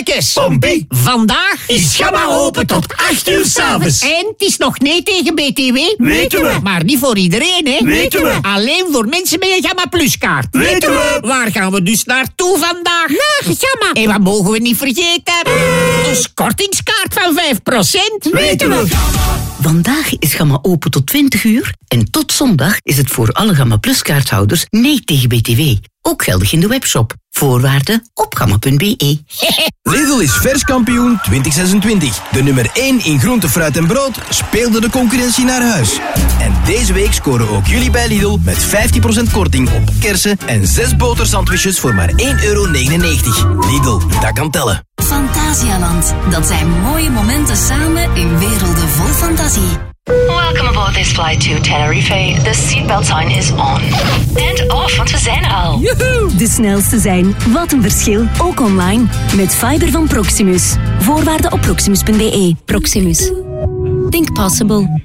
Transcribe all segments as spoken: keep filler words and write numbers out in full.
Mannekes. Pompie. Vandaag Is Gamma open tot acht uur 's avonds. En het is nog nee tegen B T W. Weten we. Maar niet voor iedereen, hè? Weten we. Alleen voor mensen met een Gamma Plus kaart. Weten we. Waar gaan we dus naartoe vandaag? Naar Gamma. En wat mogen we niet vergeten? Ons kortingskaart van vijf procent. Weten we. Vandaag is Gamma open tot twintig uur en tot zondag is het voor alle Gamma Plus kaarthouders nee tegen B T W. Ook geldig in de webshop. Voorwaarden op gamma punt b e. Lidl is verskampioen twintig zesentwintig. De nummer één in groente, fruit en brood speelde de concurrentie naar huis. En deze week scoren ook jullie bij Lidl met vijftien procent korting op kersen en zes botersandwiches voor maar één euro negenennegentig. Lidl, dat kan tellen. Fantasialand. Dat zijn mooie momenten samen in werelden vol fantasie. Welcome aboard this flight to Tenerife. The seatbelt sign is on. And off, want we zijn er al. Joehoe! De snelste zijn. Wat een verschil. Ook online. Met fiber van Proximus. Voorwaarden op proximus punt b e. Proximus. Think possible.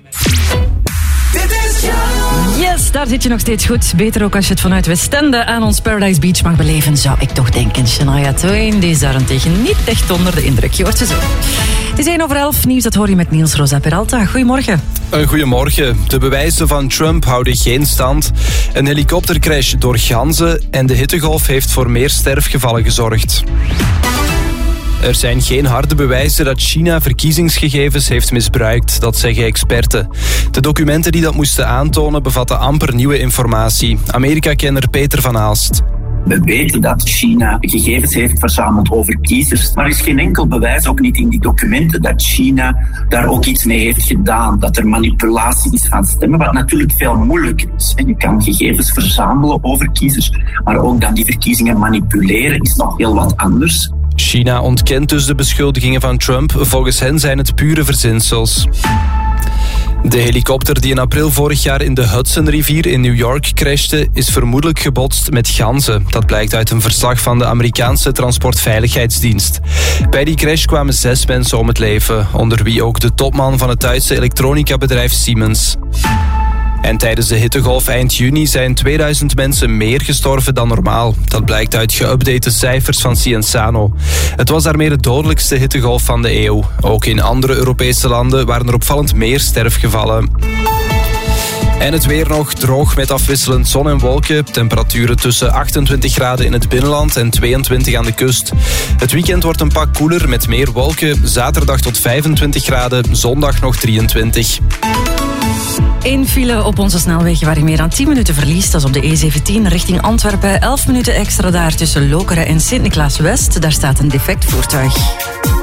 Yes, daar zit je nog steeds goed. Beter ook als je het vanuit Westende aan ons Paradise Beach mag beleven, zou ik toch denken. Shania Twain, die is daarentegen niet echt onder de indruk. Je hoort ze zo. Het is één over elf. Nieuws, dat hoor je met Niels Rosa Peralta. Goedemorgen. Een goedemorgen. De bewijzen van Trump houden geen stand. Een helikoptercrash door ganzen en de hittegolf heeft voor meer sterfgevallen gezorgd. Er zijn geen harde bewijzen dat China verkiezingsgegevens heeft misbruikt, dat zeggen experten. De documenten die dat moesten aantonen bevatten amper nieuwe informatie. Amerika-kenner Peter van Aalst. We weten dat China gegevens heeft verzameld over kiezers, maar er is geen enkel bewijs, ook niet in die documenten, dat China daar ook iets mee heeft gedaan, dat er manipulatie is van stemmen, wat natuurlijk veel moeilijker is. En je kan gegevens verzamelen over kiezers, maar ook dan die verkiezingen manipuleren is nog heel wat anders. China ontkent dus de beschuldigingen van Trump. Volgens hen zijn het pure verzinsels. De helikopter die in april vorig jaar in de Hudsonrivier in New York crashte, is vermoedelijk gebotst met ganzen. Dat blijkt uit een verslag van de Amerikaanse Transportveiligheidsdienst. Bij die crash kwamen zes mensen om het leven, onder wie ook de topman van het Duitse elektronica-bedrijf Siemens. En tijdens de hittegolf eind juni zijn tweeduizend mensen meer gestorven dan normaal. Dat blijkt uit geüpdate cijfers van Cienzano. Het was daarmee de dodelijkste hittegolf van de eeuw. Ook in andere Europese landen waren er opvallend meer sterfgevallen. En het weer nog droog met afwisselend zon en wolken. Temperaturen tussen achtentwintig graden in het binnenland en tweeëntwintig aan de kust. Het weekend wordt een pak koeler met meer wolken. Zaterdag tot vijfentwintig graden, zondag nog drieëntwintig. Eén file op onze snelwegen waar je meer dan tien minuten verliest. Dat is op de E zeventien richting Antwerpen. elf minuten extra daar tussen Lokeren en Sint-Niklaas-West. Daar staat een defect voertuig.